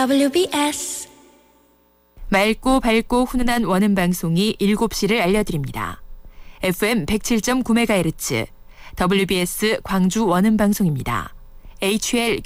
WBS 맑고 밝고 훈훈한 원음 방송이 7시를 알려드립니다. FM 107.9MHz WBS 광주 원음 방송입니다. HL